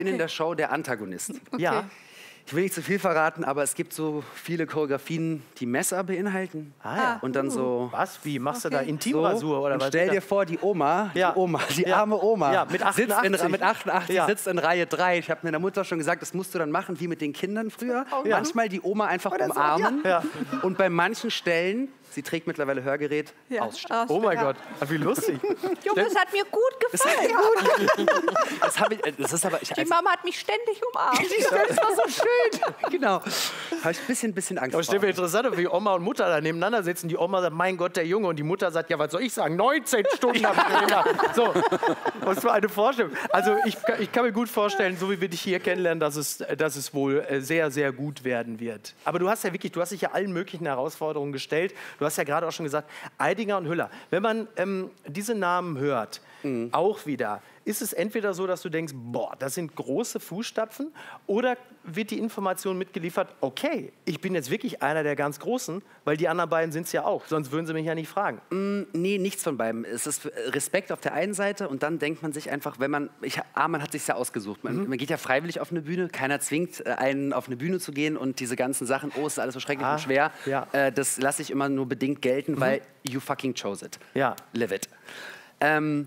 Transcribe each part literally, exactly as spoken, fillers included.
bin in der Show der Antagonist. Okay. Ja. Ich will nicht zu viel verraten, aber es gibt so viele Choreografien, die Messer beinhalten. Ah, ja. Und dann so... Was? Wie? Machst Okay. du da Intimrasur so, oder und was? stell dir vor, die Oma, Ja. die Oma, die Ja. arme Oma, Ja, mit sitzt achtundachtzig. in, mit achtundachtzig Ja. sitzt in Reihe drei. Ich habe meiner Mutter schon gesagt, das musst du dann machen wie mit den Kindern früher. Ja. Manchmal die Oma einfach Oder so, umarmen. ja. Und bei manchen Stellen, sie trägt mittlerweile Hörgerät, Ja. ausstellen. Oh mein Gott, wie lustig. Junge, das hat mir gut gefallen. Das, hab ich, das ist aber... Ich, Die Mama hat mich ständig umarmt. Das war so schön. genau. Habe ich ein bisschen, bisschen Angst Aber vor. stell mir interessant, wie Oma und Mutter da nebeneinander sitzen. Die Oma sagt, mein Gott, der Junge. Und die Mutter sagt, ja, was soll ich sagen? neunzehn Stunden habe ich gemacht. So, was für eine Vorstellung. Also ich, ich kann mir gut vorstellen, so wie wir dich hier kennenlernen, dass es, dass es wohl sehr, sehr gut werden wird. Aber du hast ja wirklich, du hast dich ja allen möglichen Herausforderungen gestellt. Du hast ja gerade auch schon gesagt, Eidinger und Hüller. Wenn man ähm, diese Namen hört, mhm. auch wieder, ist es entweder so, dass du denkst, boah, das sind große Fußstapfen, oder wird die Information mitgeliefert, okay, ich bin jetzt wirklich einer der ganz Großen, weil die anderen beiden sind es ja auch, sonst würden sie mich ja nicht fragen. Mm, nee, nichts von beiden. Es ist Respekt auf der einen Seite und dann denkt man sich einfach, wenn man, ich, ah, man hat sich ja ausgesucht. Man, mhm. man geht ja freiwillig auf eine Bühne, keiner zwingt einen auf eine Bühne zu gehen und diese ganzen Sachen, oh, ist alles so schrecklich Ah, und schwer, ja. äh, das lasse ich immer nur bedingt gelten, Mhm. weil you fucking chose it. Ja. Live it. Ähm,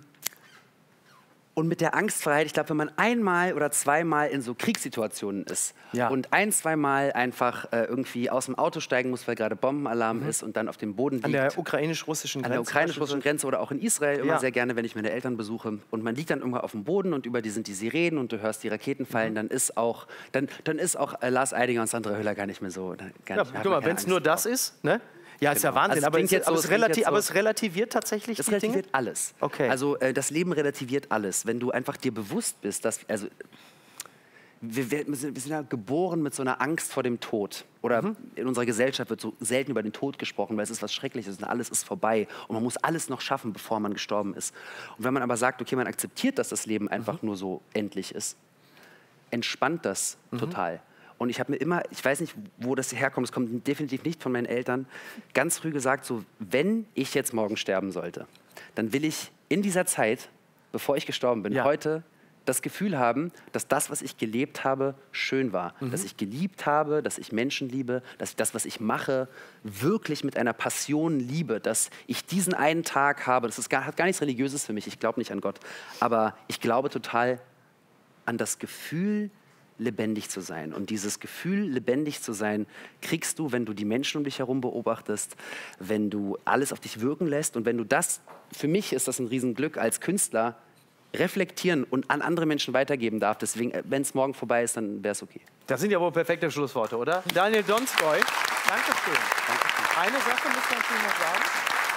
Und mit der Angstfreiheit, ich glaube, wenn man einmal oder zweimal in so Kriegssituationen ist Ja. und ein, zweimal einfach äh, irgendwie aus dem Auto steigen muss, weil gerade Bombenalarm mhm. ist und dann auf dem Boden liegt. An der ukrainisch-russischen Grenze. An der ukrainisch-russischen Grenze oder auch in Israel immer Ja. sehr gerne, wenn ich meine Eltern besuche. Und man liegt dann irgendwo auf dem Boden und über die sind die Sirenen und du hörst die Raketen fallen, mhm. dann ist auch, dann, dann ist auch äh, Lars Eidinger und Sandra Hüller gar nicht mehr so. Gar nicht, Ja, hat guck man mal, keine wenn es Angst nur das drauf. ist, ne? Ja, ist ja Genau. Wahnsinn, Also es aber, klingt es, jetzt aber, so- es es klingt relati jetzt aber so- es relativiert tatsächlich Das die Dinge? relativiert alles. Okay. Also äh, das Leben relativiert alles. Wenn du einfach dir bewusst bist, dass... Also, wir, wir, sind, wir sind ja geboren mit so einer Angst vor dem Tod. Oder mhm. in unserer Gesellschaft wird so selten über den Tod gesprochen, weil es ist was Schreckliches und alles ist vorbei. Und man muss alles noch schaffen, bevor man gestorben ist. Und wenn man aber sagt, okay, man akzeptiert, dass das Leben einfach mhm. nur so endlich ist, entspannt das mhm. total. Und ich habe mir immer, ich weiß nicht, wo das herkommt, es kommt definitiv nicht von meinen Eltern, ganz früh gesagt, so, wenn ich jetzt morgen sterben sollte, dann will ich in dieser Zeit, bevor ich gestorben bin, Ja. heute das Gefühl haben, dass das, was ich gelebt habe, schön war. Mhm. Dass ich geliebt habe, dass ich Menschen liebe, dass ich das, was ich mache, wirklich mit einer Passion liebe. Dass ich diesen einen Tag habe, das ist gar, hat gar nichts Religiöses für mich, ich glaube nicht an Gott, aber ich glaube total an das Gefühl, lebendig zu sein. Und dieses Gefühl, lebendig zu sein, kriegst du, wenn du die Menschen um dich herum beobachtest, wenn du alles auf dich wirken lässt. Und wenn du das, für mich ist das ein Riesenglück als Künstler, reflektieren und an andere Menschen weitergeben darf. Deswegen, wenn es morgen vorbei ist, dann wäre es okay. Das sind ja wohl perfekte Schlussworte, oder? Daniel Donskoy, Dankeschön. Dankeschön. Eine Sache muss man natürlich noch sagen.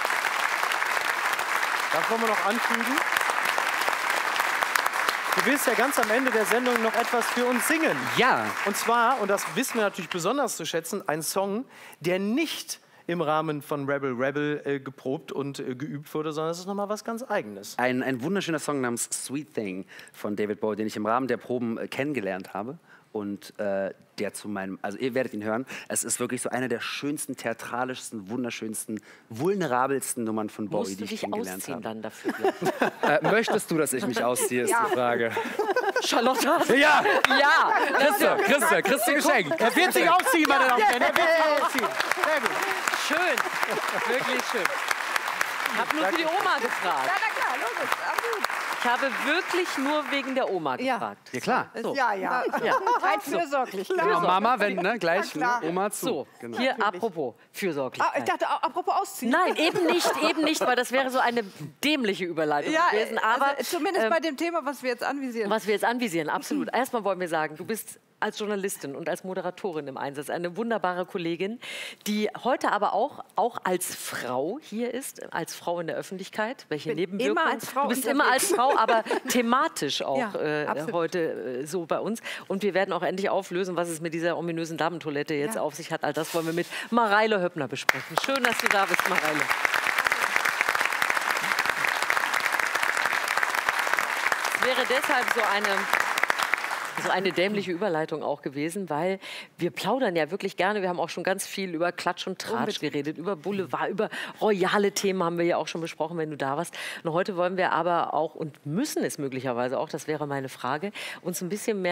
Das wollen wir noch anfügen. Du willst ja ganz am Ende der Sendung noch etwas für uns singen. Ja. Und zwar, und das wissen wir natürlich besonders zu schätzen, ein Song, der nicht im Rahmen von Rebel Rebel äh, geprobt und äh, geübt wurde, sondern es ist nochmal was ganz Eigenes. Ein, ein wunderschöner Song namens Sweet Thing von David Bowie, den ich im Rahmen der Proben äh, kennengelernt habe. Und äh, der zu meinem, also ihr werdet ihn hören, es ist wirklich so eine der schönsten, theatralischsten, wunderschönsten, vulnerabelsten Nummern von Bowie, Musst die du ich dich kennengelernt ausziehen habe. dann dafür? Äh, möchtest du, dass ich mich ausziehe, ist die Frage. Charlotte? Ja, Ja! Christa, Christa, Christa Geschenk. Er wird sich ausziehen, meine Damen und Herren. Er wird sich ausziehen. Sehr gut. Schön. Wirklich schön. Ich habe nur für die Oma gefragt. Ja, na klar, logisch, absolut. Ich habe wirklich nur wegen der Oma Ja. gefragt. Ja, klar. So. Ja, ja. Ja. Rein fürsorglich. Genau, Mama, wenn, ne, gleich, ne, klar. Oma zu. So, Genau. hier apropos Ah, Fürsorglichkeit. ich dachte, a- apropos ausziehen. Nein, eben nicht, eben nicht, weil das wäre so eine dämliche Überleitung Ja, gewesen. Aber also, zumindest ähm, bei dem Thema, was wir jetzt anvisieren. was wir jetzt anvisieren, absolut. Erstmal wollen wir sagen, du bist als Journalistin und als Moderatorin im Einsatz eine wunderbare Kollegin, die heute aber auch, auch als Frau hier ist, als Frau in der Öffentlichkeit. Welche bin Nebenwirkungen? immer als Frau du bist unterwegs. immer als Frau, aber thematisch auch Ja, äh, absolut. heute äh, so bei uns. Und wir werden auch endlich auflösen, was es mit dieser ominösen Damentoilette jetzt Ja. auf sich hat. All das wollen wir mit Mareile Höppner besprechen. Schön, dass du da bist, Mareile. Es wäre deshalb so eine, so eine dämliche Überleitung auch gewesen, weil wir plaudern ja wirklich gerne. Wir haben auch schon ganz viel über Klatsch und Tratsch geredet, über Boulevard, über royale Themen haben wir ja auch schon besprochen, wenn du da warst. Und heute wollen wir aber auch und müssen es möglicherweise auch, das wäre meine Frage, uns ein bisschen mehr